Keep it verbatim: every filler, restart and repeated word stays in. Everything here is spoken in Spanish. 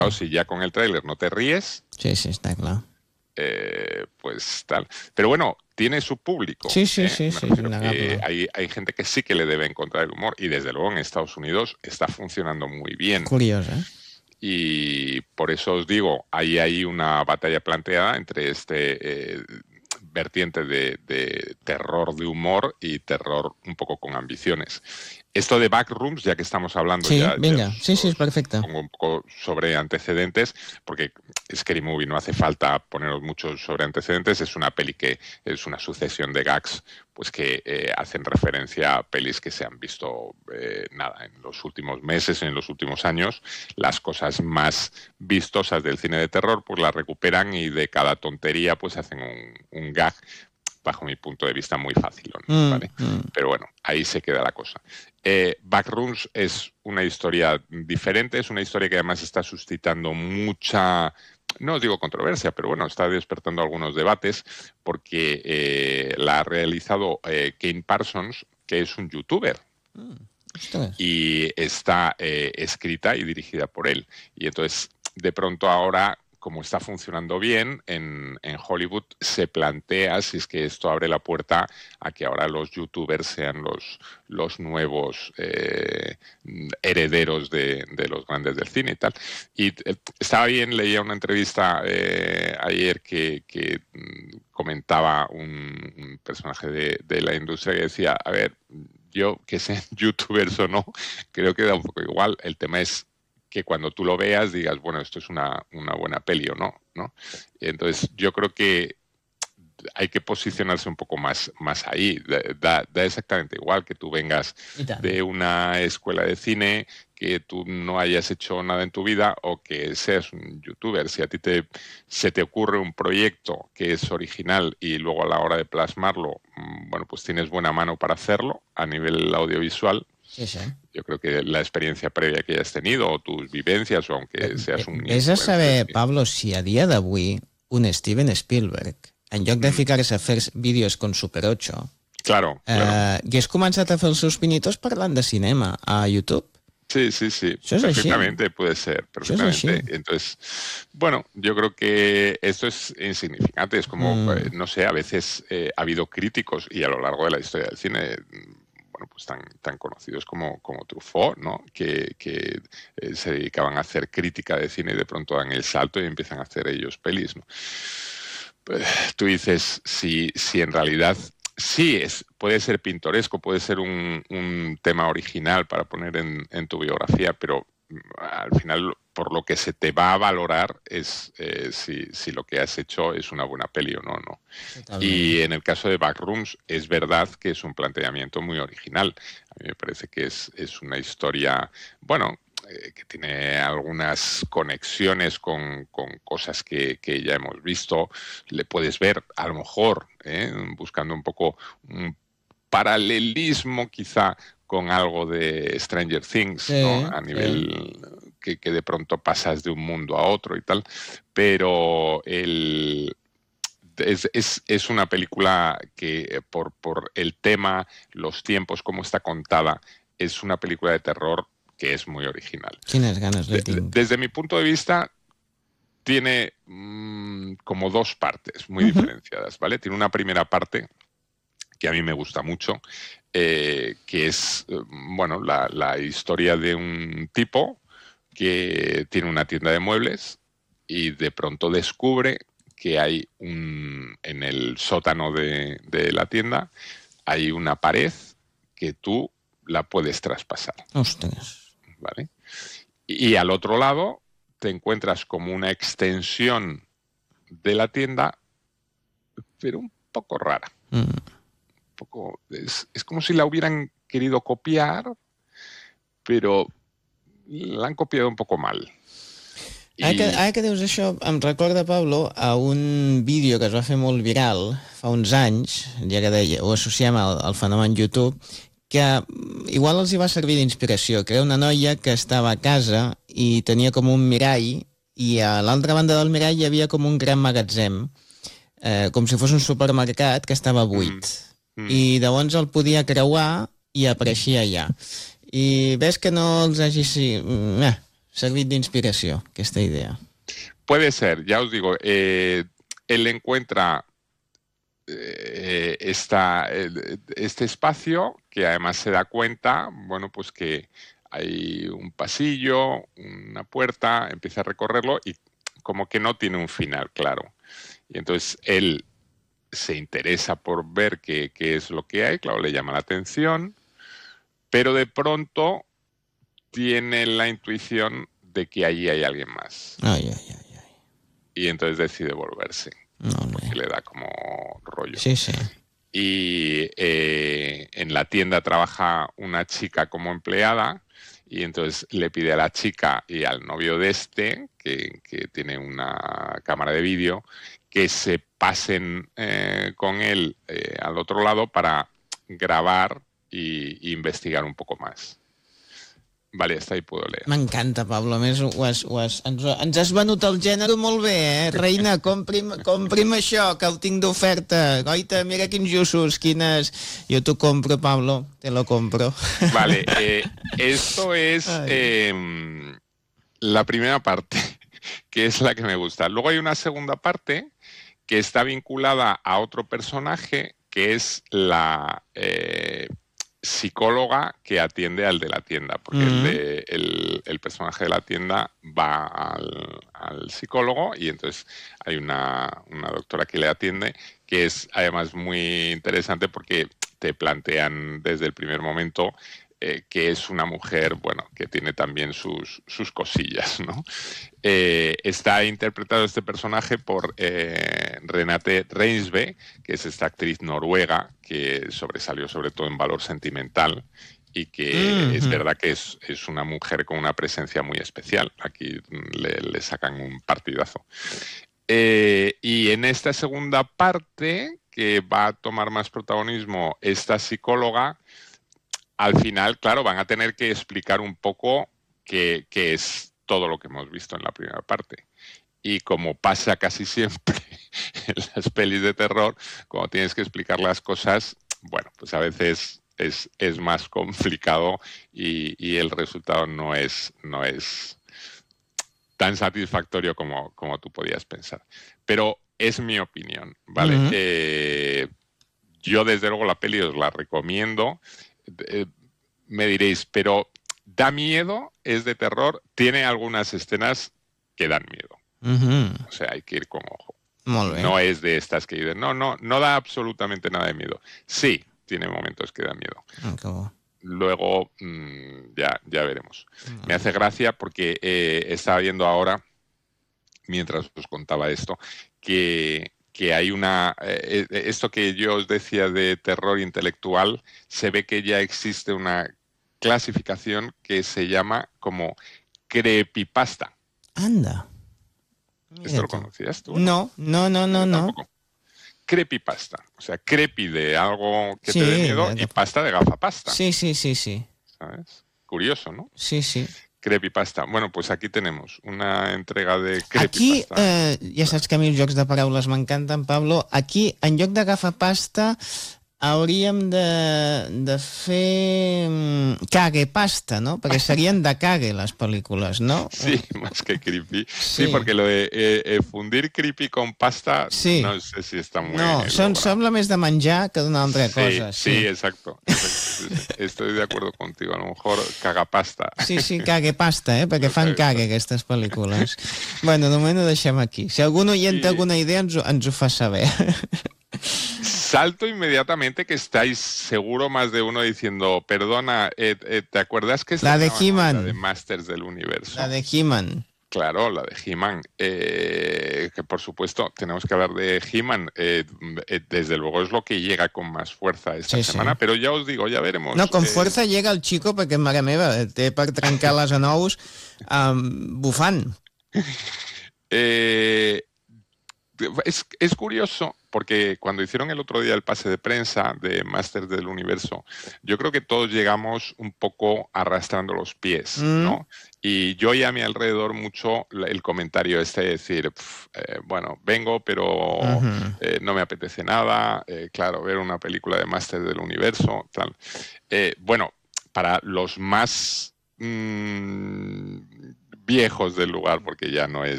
Claro, si ya con el tráiler no te ríes... Sí, sí, está claro. Eh, pues tal. Pero bueno, tiene su público. Sí, sí, ¿eh? sí, Me sí, refiero que innegable. hay, hay gente que sí que le debe encontrar el humor y desde luego en Estados Unidos está funcionando muy bien. Curioso, ¿eh? Y por eso os digo, ahí hay una batalla planteada entre este eh, vertiente de, de terror de humor y terror un poco con ambiciones. Esto de Backrooms, ya que estamos hablando, Sí, ya, ya venga, os, sí, sí, es os perfecte. pongo un poco sobre antecedentes, porque Scary Movie no hace falta poneros mucho sobre antecedentes, es una peli que es una sucesión de gags pues que eh, hacen referencia a pelis que se han visto eh, nada en los últimos meses, en los últimos años. Las cosas más vistosas del cine de terror pues las recuperan y de cada tontería pues hacen un, un gag, bajo mi punto de vista, muy fácil, ¿vale? Mm, mm. Pero bueno, ahí se queda la cosa. Eh, Backrooms es una historia diferente, es una historia que además está suscitando mucha, no os digo controversia, pero bueno, está despertando algunos debates porque eh, la ha realizado eh, Kane Parsons, que es un youtuber. Mm, ostras. Y está eh, escrita y dirigida por él. Y entonces, de pronto ahora, como está funcionando bien, en, en Hollywood se plantea si es que esto abre la puerta a que ahora los youtubers sean los, los nuevos eh, herederos de, de los grandes del cine y tal. Y eh, estaba bien, leía una entrevista eh, ayer que, que comentaba un, un personaje de, de la industria que decía, a ver, yo que sean youtubers o no, creo que da un poco igual. El tema es que cuando tú lo veas digas, bueno, esto es una, una buena peli o no, ¿no? Entonces yo creo que hay que posicionarse un poco más, más ahí. Da, da exactamente igual que tú vengas de una escuela de cine, que tú no hayas hecho nada en tu vida o que seas un youtuber. Si a ti te, se te ocurre un proyecto que es original y luego a la hora de plasmarlo, bueno, pues tienes buena mano para hacerlo a nivel audiovisual. Sí, sí. Yo creo que la experiencia previa que hayas tenido o tus vivencias o aunque seas un Ves a saber, que... Pablo, si a dia d'avui un Steven Spielberg, en lloc de Mm. ficar-se a fer vídeos con Super ocho, Claro, eh, claro. hagués començat a fer els seus pinitos parlant de cinema a YouTube. Sí, sí, sí, Eso es perfectamente así. puede ser, Eso es perfectamente. así. Entonces, bueno, yo creo que esto es insignificante, es como, Mm. eh, no sé, a veces eh, ha habido críticos y a lo largo de la historia del cine, bueno, pues tan, tan conocidos como, como Truffaut, ¿no? Que, que eh, se dedicaban a hacer crítica de cine y de pronto dan el salto y empiezan a hacer ellos pelis, ¿no? Pues, tú dices, si, si en realidad sí, es, puede ser pintoresco, puede ser un, un tema original para poner en, en tu biografía, pero al final por lo que se te va a valorar es eh, si, si lo que has hecho es una buena peli o no, ¿no? Totalmente. Y en el caso de Backrooms es verdad que es un planteamiento muy original. A mí me parece que es, es una historia, bueno, eh, que tiene algunas conexiones con, con cosas que, que ya hemos visto. Le puedes ver, a lo mejor, ¿eh? buscando un poco un paralelismo quizá con algo de Stranger Things, Sí, ¿no? A sí. nivel que, que de pronto pasas de un mundo a otro y tal, pero el, es, es, es una película que por, por el tema, los tiempos, cómo está contada, es una película de terror que es muy original. Quines ganes li De, de, tinc. desde mi punto de vista, tiene mmm, como dos partes muy Ujú. diferenciadas, ¿vale? Tiene una primera parte que a mí me gusta mucho, eh, que es, eh, bueno, la, la historia de un tipo que tiene una tienda de muebles y de pronto descubre que hay un, en el sótano de, de la tienda, hay una pared que tú la puedes traspasar, Ostres. ¿vale? Y al otro lado te encuentras como una extensión de la tienda, pero un poco rara. Mm. Poco, es, es como si la hubieran querido copiar, pero la han copiado un poco mal. Ara que, ara que dius això, em recorda, Pablo, a un vídeo que es va fer molt viral fa uns anys, ja que deia, ho associem al, al fenomen YouTube, que igual els hi va servir d'inspiració, que era una noia que estava a casa i tenia com un mirall, i a l'altra banda del mirall hi havia com un gran magatzem, eh, com si fos un supermercat que estava buit. Mm. I llavors el podia creuar i apareixia allà. I ves que no els hagi... Eh, servit d'inspiració, aquesta idea. Puede ser, ya os digo, eh, él encuentra eh, esta, este espacio que además se da cuenta, bueno, pues que hay un pasillo, una puerta, empieza a recorrerlo y como que no tiene un final claro. Y entonces él se interesa por ver qué, qué es lo que hay, claro, le llama la atención, pero de pronto tiene la intuición de que allí hay alguien más. Ay, ay, ay, ay. Y entonces decide volverse, No, porque le da como rollo. Sí, sí. Y eh, en la tienda trabaja una chica como empleada y entonces le pide a la chica y al novio de este, que, que tiene una cámara de vídeo, que se pasen eh, con él eh, al otro lado para grabar e investigar un poco más. Vale, hasta ahí puedo leer. M'encanta, Pablo. A més, ho has, ho has, ens, ens has venut el gènere molt bé, eh? Reina, compri'm, compri'm això, que el tinc d'oferta. Goita, mira quins lluços, quines... Jo t'ho compro, Pablo, te lo compro. Vale, eh, esto es eh, la primera parte, que es la que me gusta. Luego hay una segunda parte que está vinculada a otro personaje, que es la... Eh, psicóloga que atiende al de la tienda, porque uh-huh. el, de, el, el personaje de la tienda va al, al psicólogo y entonces hay una, una doctora que le atiende, que es además muy interesante porque te plantean desde el primer momento eh, que es una mujer, bueno, que tiene también sus, sus cosillas, ¿no? Eh, está interpretado este personaje por eh, Renate Reinsve, que es esta actriz noruega que sobresalió sobre todo en Valor Sentimental y que uh-huh. es verdad que es, es una mujer con una presencia muy especial. Aquí le, le sacan un partidazo. Eh, y en esta segunda parte, que va a tomar más protagonismo esta psicóloga, al final, claro, van a tener que explicar un poco qué, qué es todo lo que hemos visto en la primera parte. Y como pasa casi siempre en las pelis de terror, cuando tienes que explicar las cosas, bueno, pues a veces es, es más complicado y, y el resultado no es, no es tan satisfactorio como, como tú podías pensar. Pero es mi opinión, ¿vale? Uh-huh. Eh, yo, desde luego, la peli os la recomiendo. Eh, me diréis, pero ¿da miedo? ¿Es de terror? Tiene algunas escenas que dan miedo. Uh-huh. O sea, hay que ir con ojo. No es de estas que dicen, no, no, no da absolutamente nada de miedo. Sí, tiene momentos que dan miedo. Okay. Luego mmm, ya, ya veremos. Uh-huh. Me hace gracia porque eh, estaba viendo ahora, mientras os contaba esto, que... que hay una... Eh, esto que yo os decía de terror intelectual, se ve que ya existe una clasificación que se llama como creepypasta. Anda. ¿Esto lo conocías tú? No, no, no, no, no. Creepypasta. O sea, creepy de algo que sí, te dé miedo de... y pasta de gafapasta. Sí, sí, sí, sí. ¿Sabes? Curioso, ¿no? Sí, sí. Creepypasta. Bueno, pues aquí tenemos una entrega de creepypasta. Aquí, eh, ja saps que a mi els jocs de paraules m'encanten, Pablo. Aquí, en lloc de gafapasta, hauríem de, de fer caguepasta, ¿no? Perquè serien de cague les pel·lícules, ¿no? Sí, más que creepy. Sí, sí porque lo de eh, eh, fundir creepy con pasta, sí. No sé si está muy... No, son, sembla més de menjar que d'una altra sí, cosa. Sí, sí, exacto. exacto. Estoy de acuerdo contigo. A lo mejor cagapasta. Sí, sí, caguepasta, eh? Perquè fan cague aquestes pel·lícules. Bueno, de moment ho deixem aquí. Si algun oient té sí. alguna idea, ens, ens ho fa saber. Salto inmediatamente que estáis seguro más de uno diciendo, perdona, eh, eh, ¿te acuerdas que es la de He-Man? La de Masters del Universo. La de He-Man. Claro, la de He-Man. Eh, que por supuesto tenemos que hablar de He-Man. Eh, eh, desde luego es lo que llega con más fuerza esta sí, semana, sí. Pero ya os digo, ya veremos. No, con eh... fuerza llega el chico perquè, mare meva, té per trencar les anous um, bufant. Eh... Es, es curioso porque cuando hicieron el otro día el pase de prensa de Masters del Universo, yo creo que todos llegamos un poco arrastrando los pies, mm. ¿no? Y yo oí a mi alrededor mucho el comentario este de decir, pff, eh, bueno, vengo, pero uh-huh. eh, no me apetece nada, eh, claro, ver una película de Masters del Universo, tal. Eh, bueno, para los más... Mmm, viejos del lugar, porque ya no es